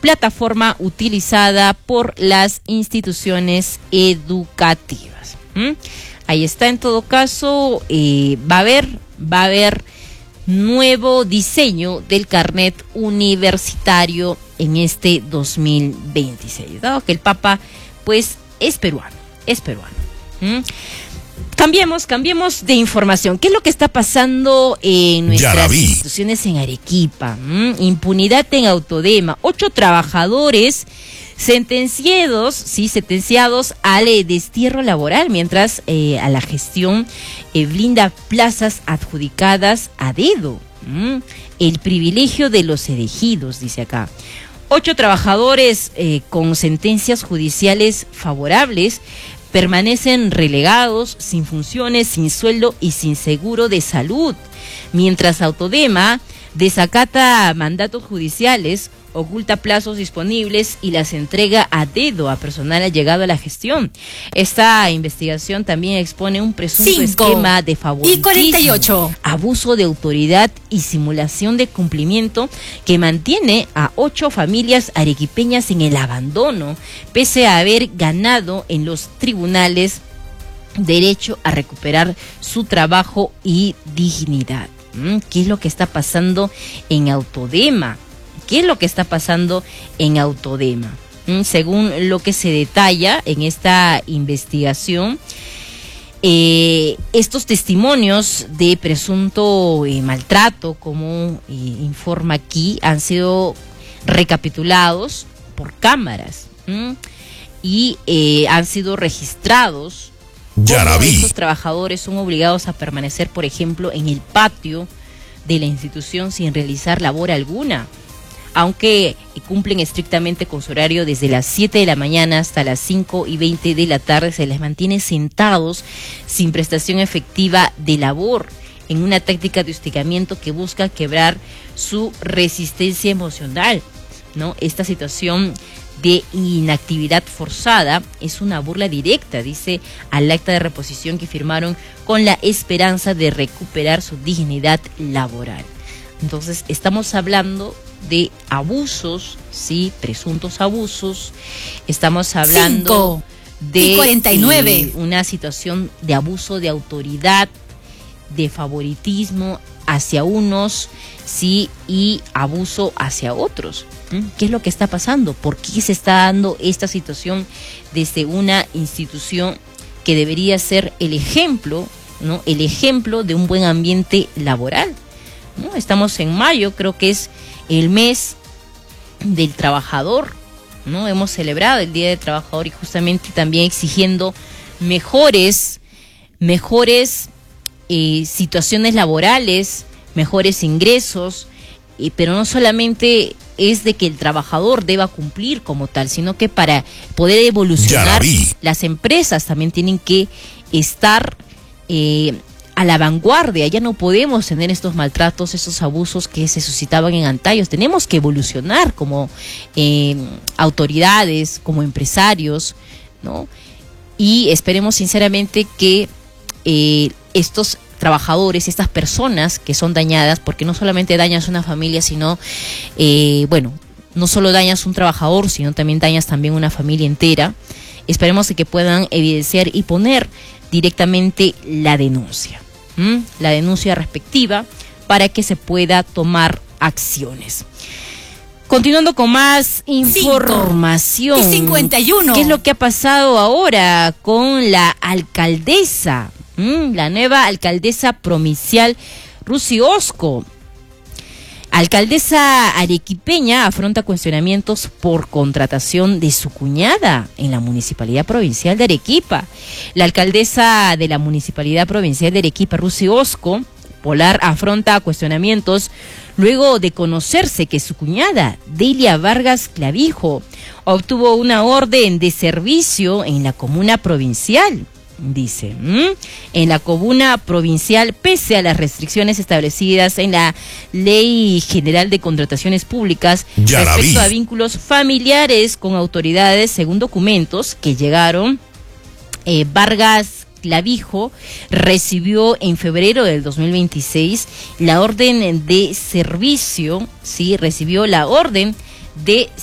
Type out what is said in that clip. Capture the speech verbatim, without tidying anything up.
plataforma utilizada por las instituciones educativas. ¿Mm? Ahí está, en todo caso, eh, va a haber, va a haber nuevo diseño del carnet universitario en este dos mil veintiséis, dado que el Papa, pues, es peruano, es peruano. ¿Mm? Cambiemos, cambiemos de información. ¿Qué es lo que está pasando en nuestras instituciones en Arequipa? ¿Mm? Impunidad en Autodema. Ocho trabajadores sentenciados, sí, sentenciados al eh, destierro laboral, mientras eh, a la gestión eh, blinda plazas adjudicadas a dedo. ¿Mm? El privilegio de los elegidos, dice acá. Ocho trabajadores eh, con sentencias judiciales favorables permanecen relegados, sin funciones, sin sueldo y sin seguro de salud, mientras Autodema desacata mandatos judiciales, oculta plazos disponibles y las entrega a dedo a personal allegado a la gestión. Esta investigación también expone un presunto Cinco esquema de favoritismo, y cuarenta y ocho. Abuso de autoridad y simulación de cumplimiento que mantiene a ocho familias arequipeñas en el abandono, pese a haber ganado en los tribunales derecho a recuperar su trabajo y dignidad. ¿Qué es lo que está pasando en Autodema? ¿Qué es lo que está pasando en Autodema? Según lo que se detalla en esta investigación, eh, estos testimonios de presunto eh, maltrato, como eh, informa aquí, han sido recapitulados por cámaras ¿m? y eh, han sido registrados. Estos trabajadores son obligados a permanecer, por ejemplo, en el patio de la institución sin realizar labor alguna, aunque cumplen estrictamente con su horario desde las siete de la mañana hasta las cinco y veinte de la tarde. Se les mantiene sentados sin prestación efectiva de labor, en una táctica de hostigamiento que busca quebrar su resistencia emocional, ¿no? Esta situación de inactividad forzada es una burla directa, dice, al acta de reposición que firmaron con la esperanza de recuperar su dignidad laboral. Entonces, estamos hablando de abusos, sí, presuntos abusos. Estamos hablando Cinco de y cuarenta y nueve. Eh, una situación de abuso de autoridad, de favoritismo hacia unos, sí, y abuso hacia otros. ¿Mm? ¿Qué es lo que está pasando? ¿Por qué se está dando esta situación desde una institución que debería ser el ejemplo, ¿no? El ejemplo de un buen ambiente laboral, ¿no? Estamos en mayo, creo que es el mes del trabajador, ¿no? Hemos celebrado el Día del Trabajador y justamente también exigiendo mejores, mejores eh, situaciones laborales, mejores ingresos, eh, pero no solamente es de que el trabajador deba cumplir como tal, sino que para poder evolucionar las empresas también tienen que estar eh, a la vanguardia. Ya no podemos tener estos maltratos, estos abusos que se suscitaban en antaños. Tenemos que evolucionar como eh, autoridades, como empresarios, ¿no? Y esperemos sinceramente que eh, estos trabajadores, estas personas que son dañadas, porque no solamente dañas una familia, sino, eh, bueno, no solo dañas un trabajador, sino también dañas también una familia entera. Esperemos que puedan evidenciar y poner directamente la denuncia, ¿Mm? la denuncia respectiva, para que se pueda tomar acciones. Continuando con más información. Cinco y cincuenta y uno. ¿Qué es lo que ha pasado ahora con la alcaldesa? ¿Mm? La nueva alcaldesa provincial, Rusi Osco. Alcaldesa arequipeña afronta cuestionamientos por contratación de su cuñada en la Municipalidad Provincial de Arequipa. La alcaldesa de la Municipalidad Provincial de Arequipa, Rusi Osco Polar, afronta cuestionamientos luego de conocerse que su cuñada, Delia Vargas Clavijo, obtuvo una orden de servicio en la comuna provincial. Dice, ¿m? en la comuna provincial, pese a las restricciones establecidas en la Ley General de Contrataciones Públicas ya respecto a vínculos familiares con autoridades, según documentos que llegaron, eh, Vargas Clavijo recibió en febrero del dos mil veintiséis la orden de servicio, sí, recibió la orden de